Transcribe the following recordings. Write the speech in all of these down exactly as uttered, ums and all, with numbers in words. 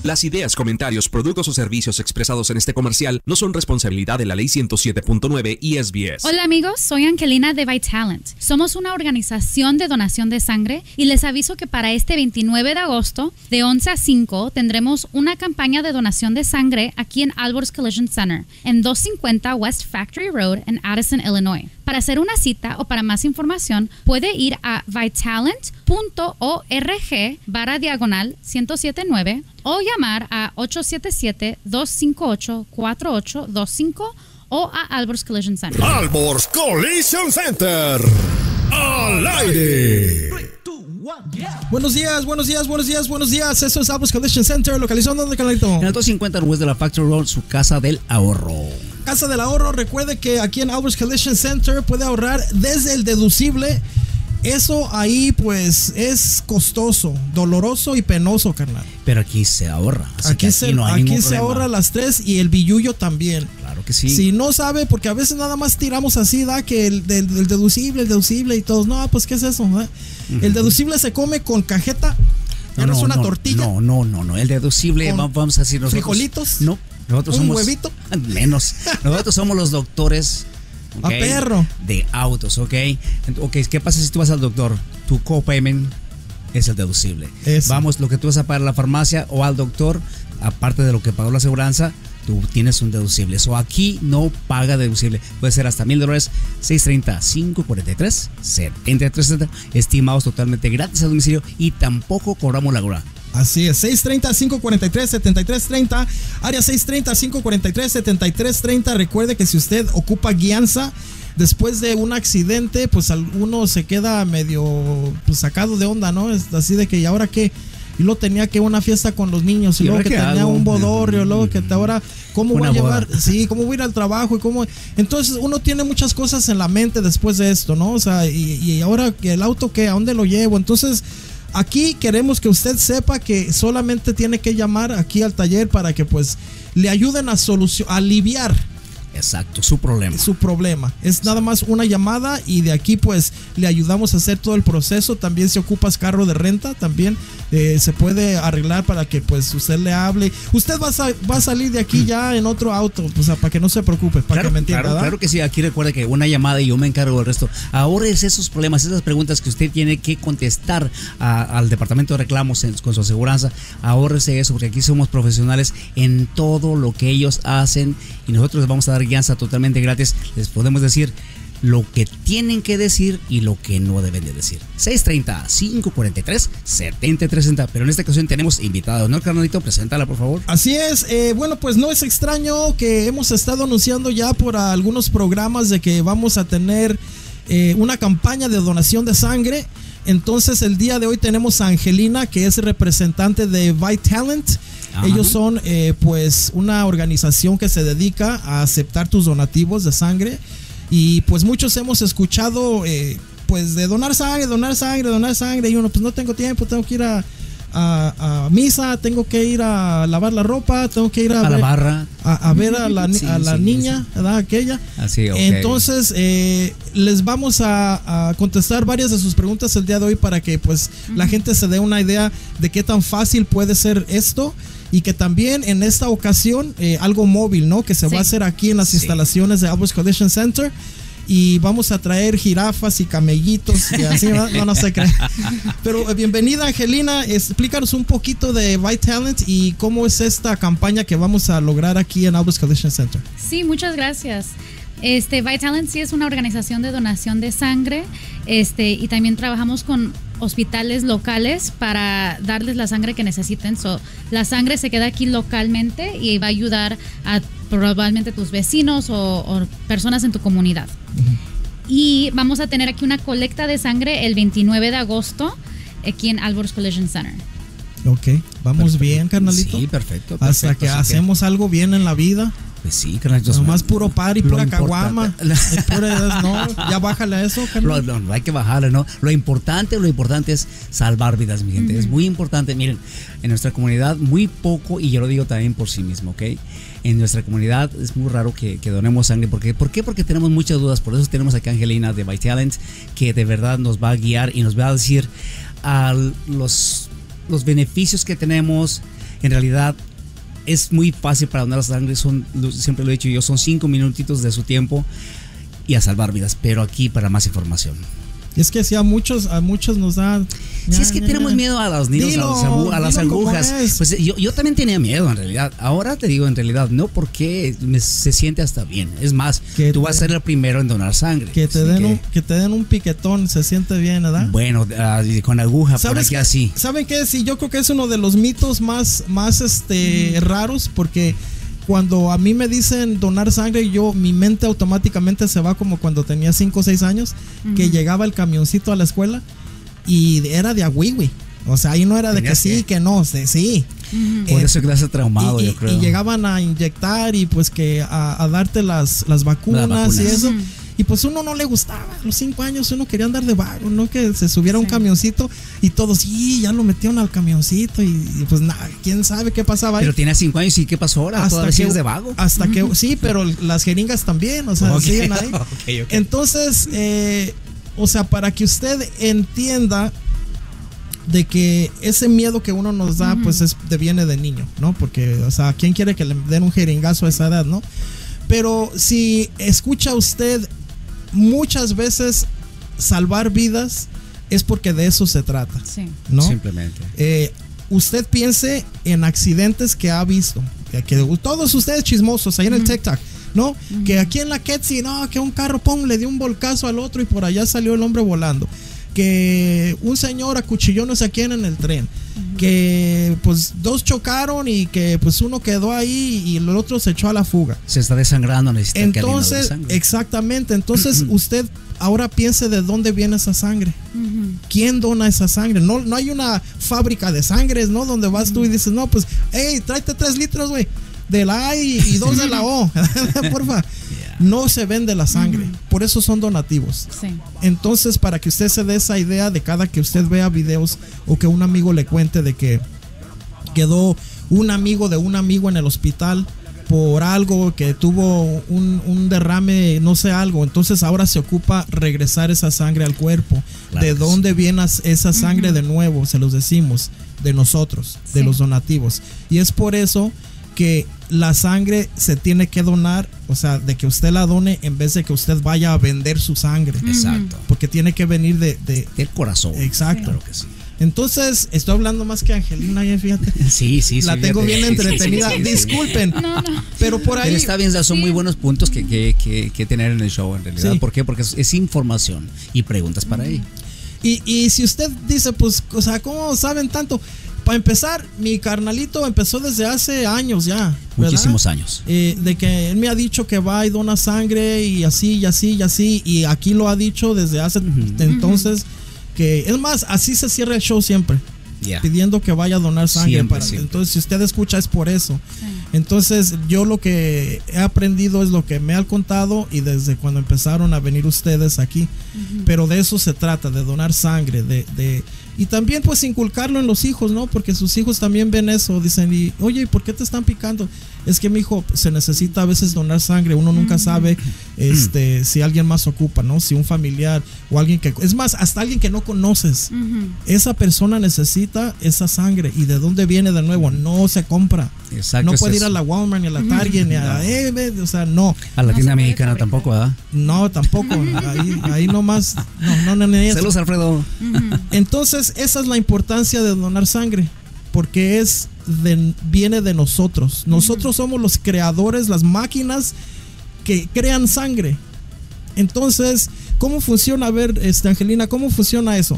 Las ideas, comentarios, productos o servicios expresados en este comercial no son responsabilidad de la Ley ciento siete punto nueve y S B S. Hola amigos, soy Angelina de Vitalant. Somos una organización de donación de sangre y les aviso que para este veintinueve de agosto, de once a cinco, tendremos una campaña de donación de sangre aquí en Alborz Collision Center, en doscientos cincuenta West Factory Road en Addison, Illinois. Para hacer una cita o para más información, puede ir a vitalant punto org barra diagonal ciento setenta y nueve o llamar a ocho siete siete, dos cinco ocho, cuatro ocho dos cinco o a Alborz Collision Center. Alborz Collision Center. Al aire. Buenos días, buenos días, buenos días, buenos días. Eso es Alborz Collision Center, localizado donde, Carlito. En el doscientos cincuenta West de la Factory Road, su casa del ahorro. Casa del ahorro. Recuerde que aquí en Alborz Collision Center puede ahorrar desde el deducible. Eso ahí pues es costoso, doloroso y penoso, carnal. Pero aquí se ahorra. Así aquí que se, aquí, no hay aquí se problema. ahorra las tres y el billullo también. Claro que sí. Si no sabe, porque a veces nada más tiramos así, da que el, el, el deducible, el deducible y todos. No, pues ¿qué es eso? ¿Eh? Uh-huh. El deducible se come con cajeta. No, ¿Eres no, una no, tortilla? No, no, no, no. El deducible, vamos a decir nosotros. ¿Frijolitos? No, nosotros ¿Un somos. huevito? Menos. Nosotros somos los doctores. Okay, a perro. De autos, ¿ok? Ok, ¿qué pasa si tú vas al doctor? Tu copayment es el deducible. Eso. Vamos, lo que tú vas a pagar a la farmacia o al doctor, aparte de lo que pagó la aseguranza, tú tienes un deducible. Eso aquí no paga deducible. Puede ser hasta mil dólares. seis treinta, cinco cuarenta y tres, setenta y tres setenta. Estimados totalmente gratis a domicilio y tampoco cobramos la grúa. Así es, seis treinta, cinco cuarenta y tres, setenta y tres treinta, área seis treinta, cinco cuarenta y tres, setenta y tres treinta. Recuerde que si usted ocupa guianza después de un accidente, pues uno se queda medio pues, sacado de onda, ¿no? Es así de que, ¿y ahora qué? Y luego tenía que una fiesta con los niños, y, y luego que tenía hago? un bodorrio, luego que ahora, ¿cómo voy a llevar? Boda. Sí, ¿cómo voy a ir al trabajo? y cómo Entonces uno tiene muchas cosas en la mente después de esto, ¿no? O sea, y, y ahora el auto, ¿qué? ¿A dónde lo llevo? Entonces, aquí queremos que usted sepa que solamente tiene que llamar aquí al taller para que pues le ayuden a solucionar, a aliviar. Exacto, su problema. Su problema. Es nada más una llamada y de aquí pues le ayudamos a hacer todo el proceso. También si ocupas carro de renta, también eh, se puede arreglar para que pues usted le hable. Usted va a, va a salir de aquí ya en otro auto, o sea, para que no se preocupe, para claro, que me entienda. Claro, claro que sí, aquí recuerde que una llamada y yo me encargo del resto. Ahorres esos problemas, esas preguntas que usted tiene que contestar a, al departamento de reclamos en, con su aseguranza. Ahórrese eso, porque aquí somos profesionales en todo lo que ellos hacen y nosotros les vamos a dar guianza totalmente gratis. Les podemos decir lo que tienen que decir y lo que no deben de decir. seis treinta, cinco cuarenta y tres, setenta y tres sesenta. Pero en esta ocasión tenemos invitados, ¿no, carnalito? Preséntala, por favor. Así es. Eh, bueno, pues no es extraño que hemos estado anunciando ya por algunos programas de que vamos a tener eh, una campaña de donación de sangre. Entonces el día de hoy tenemos a Angelina, que es representante de Vitalant. Ajá. Ellos son eh, pues una organización que se dedica a aceptar tus donativos de sangre y pues muchos hemos escuchado eh, pues de donar sangre, donar sangre, donar sangre y uno pues no tengo tiempo, tengo que ir a, a, a misa, tengo que ir a lavar la ropa, tengo que ir a, a ver, la barra, a, a ver a la, sí, a la sí, niña, sí. ¿verdad? Aquella. Así, okay. Entonces eh, les vamos a, a contestar varias de sus preguntas el día de hoy para que pues uh-huh. la gente se dé una idea de qué tan fácil puede ser esto. Y que también en esta ocasión eh, algo móvil, ¿no? Que se sí. va a hacer aquí en las sí. instalaciones de Alborz Collision Center. Y vamos a traer jirafas y camellitos y así, no, no, no se cree. Pero eh, bienvenida, Angelina. Explícanos un poquito de Vitalant y cómo es esta campaña que vamos a lograr aquí en Alborz Collision Center. Sí, muchas gracias. Este, Vitalant sí es una organización de donación de sangre, este, y también trabajamos con hospitales locales para darles la sangre que necesiten. So, la sangre se queda aquí localmente y va a ayudar a probablemente tus vecinos o, o personas en tu comunidad. Uh-huh. Y vamos a tener aquí una colecta de sangre el veintinueve de agosto aquí en Alborz Collision Center. Ok, vamos perfecto. bien, carnalito. Sí, perfecto. perfecto Hasta que hacemos que... algo bien en la vida. Pues sí, carnal. Nomás puro party, pura caguama. No, ya bájale a eso, carnal. No, no hay que bajarle, ¿no? Lo importante, lo importante es salvar vidas, mi gente. Uh-huh. Es muy importante. Miren, en nuestra comunidad, muy poco, y yo lo digo también por sí mismo, ¿ok? En nuestra comunidad es muy raro que, que donemos sangre. ¿Por qué? ¿Por qué? Porque tenemos muchas dudas. Por eso tenemos aquí a Angelina de Vitalant, que de verdad nos va a guiar y nos va a decir a los, los beneficios que tenemos, En realidad es muy fácil para donar sangre, son, siempre lo he dicho yo, son cinco minutitos de su tiempo y a salvar vidas, pero aquí para más información. Y es que si a muchos, a muchos nos da... Si es que ya, tenemos ya. miedo a los niños, dilo, a, los agu a las agujas. Pues yo, yo también tenía miedo en realidad. Ahora te digo en realidad, no, porque me, se siente hasta bien. Es más, que tú te, vas a ser el primero en donar sangre. Que te, den que, un, que te den un piquetón, se siente bien, ¿verdad? Bueno, uh, con aguja, por aquí que, así. ¿Saben qué? Sí, yo creo que es uno de los mitos más, más este, mm. raros, porque... Cuando a mí me dicen donar sangre, yo mi mente automáticamente se va como cuando tenía cinco o seis años, uh-huh. que llegaba el camioncito a la escuela y era de agüiwi. O sea, ahí no era de que sí, que, que no, de, sí. Uh-huh. Por eh, eso quedaste traumado, y, yo creo. Y llegaban a inyectar y pues que a, a darte las, las vacunas, vacunas y eso. Uh-huh. Y pues uno no le gustaba, a los cinco años uno quería andar de vago, ¿no? Que se subiera sí. un camioncito y todos, sí, ya lo metieron al camioncito y, y pues nada, quién sabe qué pasaba ahí. Pero tenía cinco años y qué pasó ahora, hasta todavía sigues de vago. Hasta que, sí, pero las jeringas también, o sea, okay. siguen ahí. Okay, okay. Entonces, eh, o sea, para que usted entienda de que ese miedo que uno nos da, uh-huh. pues es, de, viene de niño, ¿no? Porque, o sea, ¿quién quiere que le den un jeringazo a esa edad, no? Pero si escucha usted muchas veces salvar vidas es porque de eso se trata, sí. ¿no? Simplemente. Eh, usted piense en accidentes que ha visto, que, que todos ustedes chismosos ahí en uh-huh. el TikTok, ¿no? Uh-huh. Que aquí en la Ketsi, no, que un carro pum, le dio un volcazo al otro y por allá salió el hombre volando. Que un señor acuchilló no sé a quién en el tren. Uh-huh. Que pues dos chocaron y que pues uno quedó ahí y el otro se echó a la fuga. Se está desangrando, necesita entonces, que de exactamente, entonces uh-huh. usted ahora piense de dónde viene esa sangre. Uh-huh. ¿Quién dona esa sangre? No, no hay una fábrica de sangres, ¿no? Donde vas uh-huh. tú y dices, no, pues, hey, tráete tres litros, güey, de la A y, y dos de la O. Porfa. No se vende la sangre, uh-huh. por eso son donativos. Sí. Entonces, para que usted se dé esa idea de cada que usted vea videos o que un amigo le cuente de que quedó un amigo de un amigo en el hospital por algo, que tuvo un, un derrame, no sé, algo, entonces ahora se ocupa regresar esa sangre al cuerpo. Claro. ¿De dónde sí. viene esa sangre uh-huh. de nuevo? Se los decimos, de nosotros, sí. de los donativos. Y es por eso que la sangre se tiene que donar, o sea, de que usted la done en vez de que usted vaya a vender su sangre. Exacto. Porque tiene que venir de, de del corazón. Exacto. Claro que sí. Entonces, estoy hablando más que Angelina, ya fíjate. Sí, sí, sí. La tengo fíjate. bien entretenida. Sí, sí, sí, Disculpen. No, no. Pero por ahí. Pero está bien, son sí. muy buenos puntos que, que, que, que tener en el show, en realidad. Sí. ¿Por qué? Porque es, es información y preguntas para ahí. Y, y si usted dice, pues, o sea, ¿cómo saben tanto? Para empezar, mi carnalito empezó desde hace años ya. Muchísimos años. Eh, de que él me ha dicho que va y dona sangre y así, y así, y así. Y aquí lo ha dicho desde hace uh-huh. entonces. Que es más, así se cierra el show siempre. Yeah. Pidiendo que vaya a donar sangre. Siempre, para, siempre. Entonces, si usted escucha, es por eso. Sí. Entonces, yo lo que he aprendido es lo que me han contado y desde cuando empezaron a venir ustedes aquí. Uh-huh. Pero de eso se trata, de donar sangre, de, de y también pues inculcarlo en los hijos, ¿no? Porque sus hijos también ven eso, dicen, y, oye, ¿por qué te están picando? Es que mi hijo se necesita a veces donar sangre, uno nunca sabe este si alguien más ocupa, ¿no? Si un familiar o alguien que, es más, hasta alguien que no conoces, uh-huh. esa persona necesita esa sangre. ¿Y de dónde viene de nuevo? No se compra. Exacto, no puede es ir a la Walmart ni a la Target, uh-huh. ni a la, eh, o sea, no. A la no tienda mexicana tampoco, ¿verdad? No, tampoco. Ahí, ahí nomás, no, no, no, no. Saludos, Alfredo. Uh-huh. Entonces, esa es la importancia de donar sangre, porque es de, viene de nosotros. Nosotros somos los creadores, las máquinas que crean sangre. Entonces, ¿cómo funciona? A ver, este, Angelina, ¿cómo funciona eso?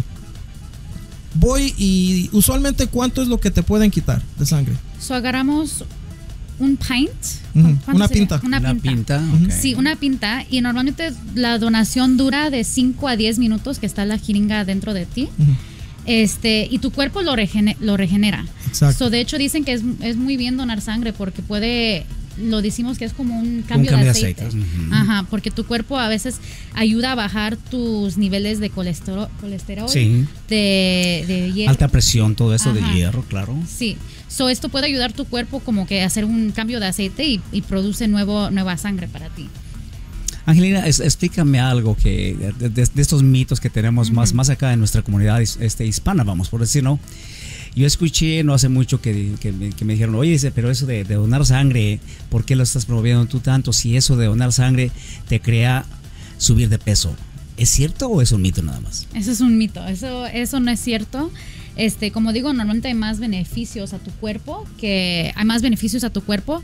Voy y usualmente, ¿cuánto es lo que te pueden quitar de sangre? So, agarramos un pint. Uh-huh. Una pinta. Una, una pinta. pinta Uh-huh. okay. Sí, una pinta. Y normalmente la donación dura de cinco a diez minutos, que está la jeringa dentro de ti. Uh-huh. Este, y tu cuerpo lo, regene, lo regenera. Exacto. So, de hecho, dicen que es, es muy bien donar sangre porque puede, lo decimos que es como un cambio, un cambio de aceite. aceite. De aceite. Uh-huh. Ajá, porque tu cuerpo a veces ayuda a bajar tus niveles de colesterol, colesterol sí. de, de hierro. Alta presión, todo eso. Ajá. De hierro, claro. Sí. So, esto puede ayudar a tu cuerpo como que a hacer un cambio de aceite y, y produce nuevo, nueva sangre para ti. Angelina, es, explícame algo que de, de, de estos mitos que tenemos uh-huh. más, más acá en nuestra comunidad este, hispana, vamos por decir, ¿no? Yo escuché no hace mucho que, que, me, que me dijeron, oye, dice, pero eso de, de donar sangre, ¿por qué lo estás promoviendo tú tanto? Si eso de donar sangre te crea subir de peso. ¿Es cierto o es un mito nada más? Eso es un mito, eso, eso no es cierto. Este, como digo, normalmente hay más beneficios a tu cuerpo, que hay más beneficios a tu cuerpo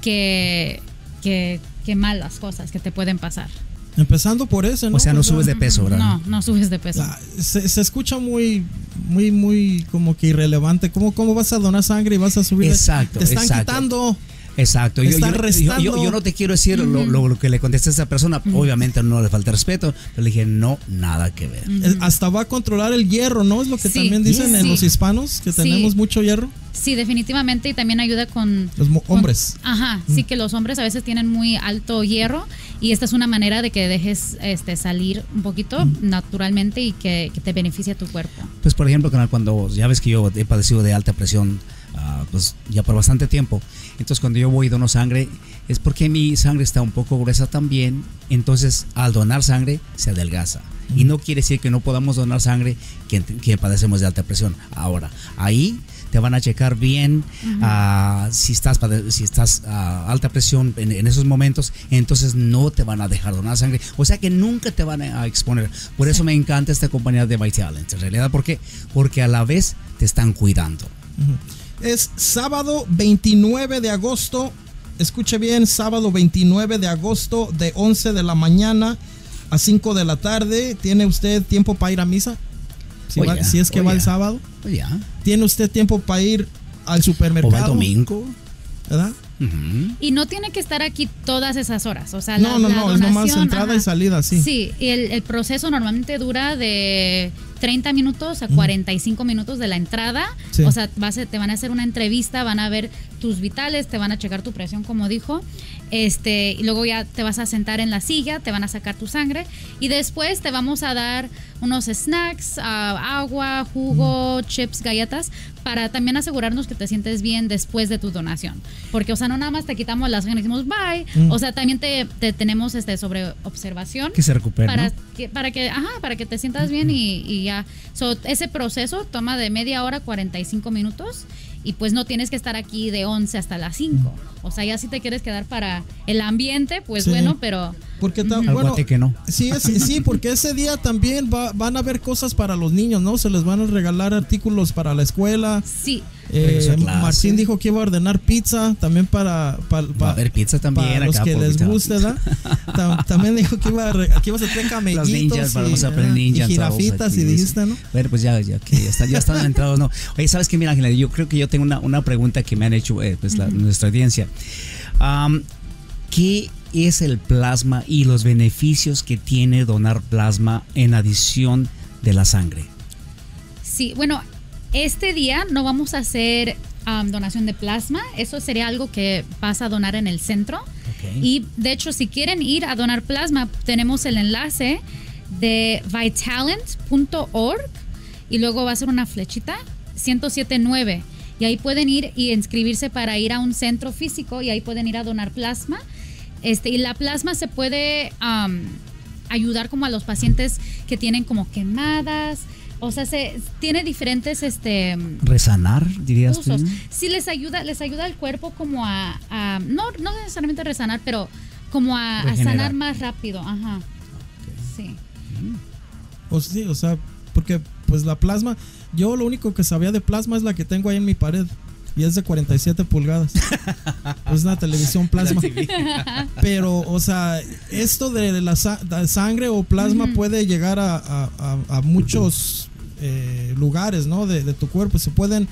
que, que, que malas cosas que te pueden pasar. Empezando por eso, ¿no? O sea, no subes de peso, ¿verdad? No, no subes de peso. Ah, se, se escucha muy, muy, muy como que irrelevante. ¿Cómo, cómo vas a donar sangre y vas a subir? Exacto, Te están exacto. quitando. Exacto, yo, Están yo, restando. yo, yo, yo no te quiero decir lo, lo, lo que le contesté a esa persona, obviamente no le falta respeto, pero le dije, no, nada que ver. Eh, Hasta va a controlar el hierro, ¿no? Es lo que Sí, también dicen sí. en los hispanos, que Sí. tenemos mucho hierro. Sí, definitivamente, y también ayuda con... Los mo- con- hombres. Ajá, sí, que los hombres a veces tienen muy alto hierro y esta es una manera de que dejes este salir un poquito naturalmente y que, que te beneficie a tu cuerpo. Pues por ejemplo, canal, cuando ya ves que yo he padecido de alta presión, uh, pues ya por bastante tiempo, entonces cuando yo voy y dono sangre es porque mi sangre está un poco gruesa también, entonces al donar sangre se adelgaza. Y no quiere decir que no podamos donar sangre que, que padecemos de alta presión. Ahora, ahí te van a checar bien uh, si estás si estás a uh, alta presión en, en esos momentos, entonces no te van a dejar donar sangre, o sea que nunca te van a exponer. Por eso me encanta esta compañía de Vitalant, en realidad, ¿por qué? Porque a la vez te están cuidando. Uh-huh. Es sábado veintinueve de agosto, escuche bien, sábado veintinueve de agosto de once de la mañana a cinco de la tarde. ¿Tiene usted tiempo para ir a misa? Si, oh, va, yeah. si es que oh, va yeah. el sábado. Oh, yeah. ¿Tiene usted tiempo para ir al supermercado? ¿O va el domingo? ¿Verdad? Uh-huh. Y no tiene que estar aquí todas esas horas, o sea, No, la, no, la no, es nomás donación, entrada ajá. y salida, sí. Sí, y el, el proceso normalmente dura de treinta minutos a cuarenta y cinco minutos de la entrada. Sí. O sea, vas a- te van a hacer una entrevista, van a ver tus vitales, te van a checar tu presión, como dijo. Este, y luego ya te vas a sentar en la silla, te van a sacar tu sangre y después te vamos a dar unos snacks, uh, agua, jugo, chips, galletas, para también asegurarnos que te sientes bien después de tu donación. Porque, o sea, no nada más te quitamos la sangre y decimos bye, Mm. o sea, también te, te tenemos este sobre observación. Que se recupere, para ¿no? que para que ajá para que te sientas bien y, y ya so, ese proceso toma de media hora cuarenta y cinco minutos y pues no tienes que estar aquí de once hasta las cinco, o sea, ya si te quieres quedar para el ambiente pues Sí. bueno, pero Porque ta- Al bueno, guate que no. sí, es- sí, porque ese día también va- van a haber cosas para los niños, ¿no? Se les van a regalar artículos para la escuela. sí. Eh, Regreso a clase. Martín dijo que iba a ordenar pizza también para, para, Va a haber pizza también para los acá que por les Vitalant. guste, ¿verdad? Tam- también dijo que iba a, re- que iba a hacer camellitos Los ninjas, y, vamos a aprender ¿verdad? ninjas. y jirafitas todos y aquí, dijiste, ¿no? Bueno, pues ya, ya, que ya, está, ya están entrados, ¿no? Oye, ¿sabes qué? Mira, Ángela, yo creo que yo tengo una, una pregunta que me han hecho eh, pues, la- nuestra audiencia. Um, ¿Qué es el plasma y los beneficios que tiene donar plasma en adición de la sangre? Sí, bueno, este día no vamos a hacer um, donación de plasma, eso sería algo que vas a donar en el centro. Okay. Y de hecho, si quieren ir a donar plasma, tenemos el enlace de vitalant punto org y luego va a ser una flechita ciento siete nueve y ahí pueden ir y inscribirse para ir a un centro físico y ahí pueden ir a donar plasma. Este, y la plasma se puede um, ayudar como a los pacientes que tienen como quemadas, o sea, se tiene diferentes este ¿Resanar, dirías tú? usos. Sí, les ayuda, les ayuda al cuerpo como a, a- no, no necesariamente resanar, pero como a, a Regenerar. sanar más rápido, ajá. Sí. O sí, o sea, porque pues la plasma, yo lo único que sabía de plasma es la que tengo ahí en mi pared y es de cuarenta y siete pulgadas. Es una televisión plasma. Pero, o sea, esto de la sa- de sangre o plasma Ujú. puede llegar a, a- a- a muchos eh, lugares, ¿no? De, de tu cuerpo. Se pueden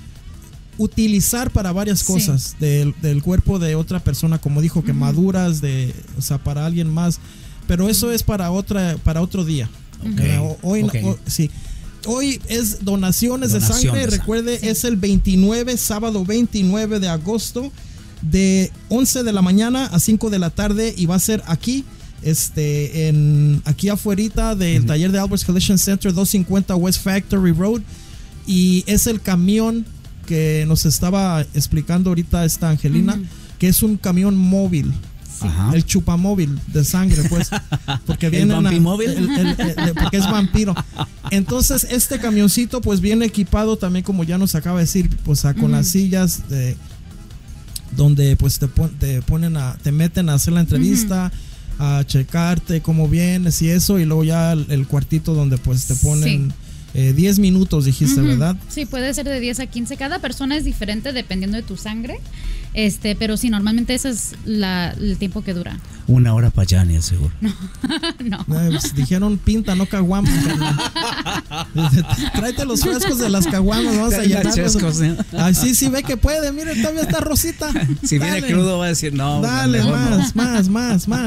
utilizar para varias Sí. cosas del, del cuerpo de otra persona, como dijo, quemaduras, de, o sea, para alguien más. Pero eso es para otra, para otro día. Ok, ¿verdad? O- Hoy, no- ok. o- sí. Hoy es donaciones de Donación sangre. de sangre. Recuerde, Sí. es el veintinueve, sábado veintinueve de agosto, de once de la mañana a cinco de la tarde, y va a ser aquí, este, en aquí afuerita del Ujú. taller de Albert's Collision Center, doscientos cincuenta West Factory Road, y es el camión que nos estaba explicando ahorita esta Angelina, Ujú. que es un camión móvil. Ajá. El chupamóvil de sangre, pues. Porque ¿El vienen a- vampimóvil? el- el- el- porque es vampiro. Entonces, este camioncito, pues viene equipado también, como ya nos acaba de decir, pues a- con Ujú. las sillas de donde pues te, pon- te ponen a, te meten a hacer la entrevista, a checarte cómo vienes y eso, y luego ya el, el cuartito donde pues te ponen eh, diez minutos, dijiste, Ujú. ¿verdad? Sí, puede ser de diez a quince. Cada persona es diferente dependiendo de tu sangre. Este, pero sí, normalmente ese es la, el tiempo que dura. Una hora para Yania, seguro. No. Eh, pues, dijeron pinta, no caguamas. carnal. Tráete los frescos de las caguamas, vamos a Tráete los llenarlos. frescos, ¿eh? Ay, sí, sí, ve que puede, mire, todavía está Rosita. Si viene Dale. crudo va a decir no. Dale, mejor no. más, más, más, más.